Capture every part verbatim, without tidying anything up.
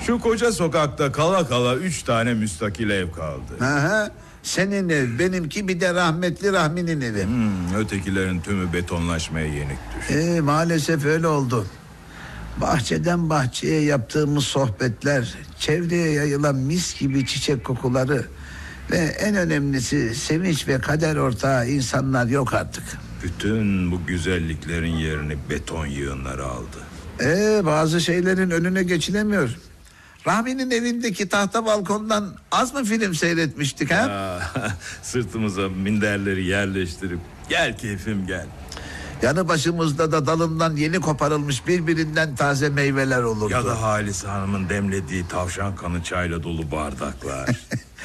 Şu koca sokakta kala kala üç tane müstakil ev kaldı. Aha, senin ev, benimki, bir de rahmetli Rahmi'nin evi. Hmm, ötekilerin tümü betonlaşmaya yenik düştü. Ee, maalesef öyle oldu. Bahçeden bahçeye yaptığımız sohbetler, çevreye yayılan mis gibi çiçek kokuları ve en önemlisi sevinç ve kader ortağı insanlar yok artık. Bütün bu güzelliklerin yerini beton yığınları aldı. Ee, bazı şeylerin önüne geçilemiyor. Rahmi'nin evindeki tahta balkondan az mı film seyretmiştik ha? Aa, sırtımıza minderleri yerleştirip gel keyfim gel. Yanı başımızda da dalından yeni koparılmış birbirinden taze meyveler olurdu. Ya da Halis Hanım'ın demlediği tavşan kanı çayla dolu bardaklar.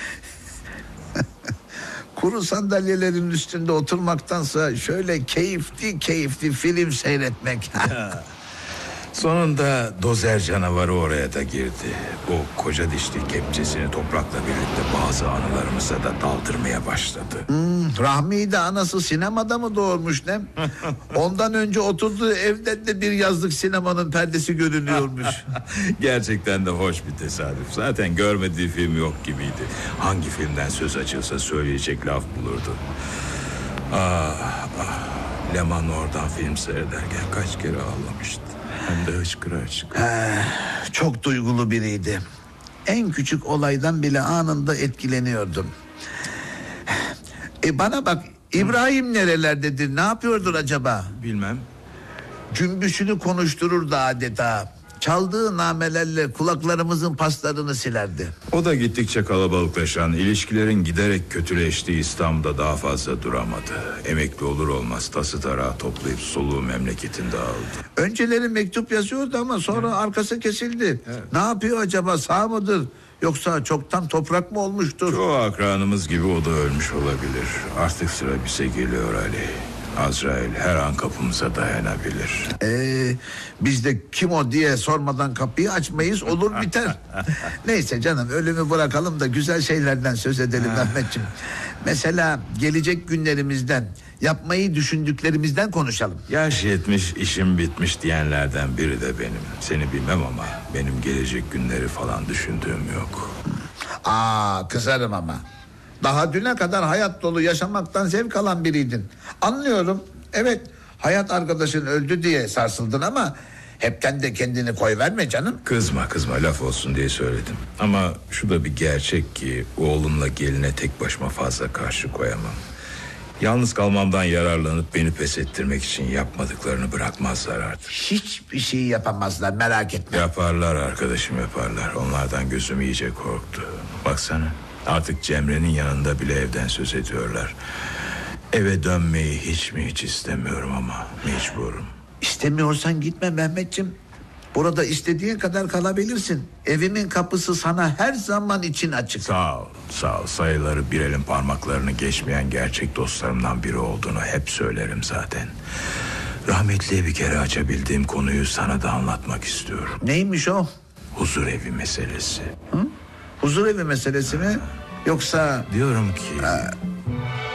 Kuru sandalyelerin üstünde oturmaktansa şöyle keyifli keyifli film seyretmek. Sonunda dozer canavarı oraya da girdi. O koca dişli kepçesini toprakla birlikte bazı anılarımıza da daldırmaya başladı. Hmm, Rahmi'yi de anası sinemada mı doğurmuş ne? Ondan önce oturduğu evden de bir yazlık sinemanın perdesi görünüyormuş. Gerçekten de hoş bir tesadüf. Zaten görmediği film yok gibiydi. Hangi filmden söz açılsa söyleyecek laf bulurdu. Ah, ah. Leman oradan film seyrederken kaç kere ağlamıştı. Hem de hıçkıra hıçkıra. Ee, çok duygulu biriydi. En küçük olaydan bile anında etkileniyordum. E bana bak, İbrahim nerelerdedir, ne yapıyordur acaba? Bilmem. Cümbüşünü konuştururdu adeta. Çaldığı namelerle kulaklarımızın paslarını silerdi. O da gittikçe kalabalıklaşan, ilişkilerin giderek kötüleştiği İstanbul'da daha fazla duramadı. Emekli olur olmaz tası tarağı toplayıp soluğu memleketinde aldı. Önceleri mektup yazıyordu ama sonra evet. arkası kesildi. Evet. Ne yapıyor acaba, sağ mıdır? Yoksa çoktan toprak mı olmuştur? Çoğu akranımız gibi o da ölmüş olabilir. Artık sıra bize geliyor Ali. Azrail her an kapımıza dayanabilir. Ee, biz de kim o diye sormadan kapıyı açmayız, olur biter. Neyse canım, ölümü bırakalım da güzel şeylerden söz edelim Mehmetciğim. Mesela gelecek günlerimizden, yapmayı düşündüklerimizden konuşalım. Yaş yetmiş, işim bitmiş diyenlerden biri de benim. Seni bilmem ama benim gelecek günleri falan düşündüğüm yok. Aa, kızarım ama. Daha düne kadar hayat dolu yaşamaktan zevk alan biriydin. Anlıyorum. Evet, hayat arkadaşın öldü diye sarsıldın ama hepten de kendini koyverme canım. Kızma kızma, laf olsun diye söyledim. Ama şu da bir gerçek ki oğlumla geline tek başıma fazla karşı koyamam. Yalnız kalmamdan yararlanıp beni pes ettirmek için yapmadıklarını bırakmazlar artık. Hiçbir şey yapamazlar, merak etme. Yaparlar arkadaşım, yaparlar. Onlardan gözüm iyice korktu. Baksana, artık Cemre'nin yanında bile evden söz ediyorlar. Eve dönmeyi hiç mi hiç istemiyorum ama mecburum. İstemiyorsan gitme Mehmetciğim. Burada istediğin kadar kalabilirsin. Evimin kapısı sana her zaman için açık. Sağ ol, sağ ol. Sayıları bir elin parmaklarını geçmeyen gerçek dostlarımdan biri olduğunu hep söylerim zaten. Rahmetliye bir kere açabildiğim konuyu sana da anlatmak istiyorum. Neymiş o? Huzur evi meselesi. Hı? Huzur evi meselesi mi? Yoksa... Diyorum ki... Ha.